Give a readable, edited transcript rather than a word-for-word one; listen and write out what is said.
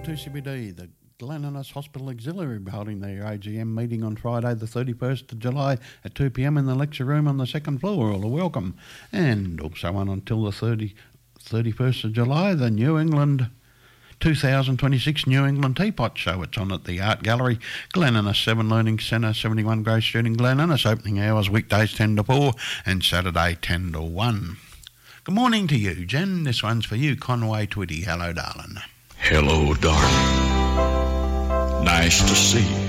2CBD, the Glen Innes Hospital Auxiliary, holding their AGM meeting on Friday the 31st of July at 2 p.m. in the lecture room on the second floor. All are welcome. And also on until the 31st of July, the New England 2026 New England Teapot Show. It's on at the Art Gallery, Glen Innes 7 Learning Centre, 71 Grey Street in Glen Innes. Opening hours weekdays 10 to 4 and Saturday 10 to 1. Good morning to you, Jen. This one's for you, Conway Twitty. Hello, darling. Hello, darling. Nice to see you.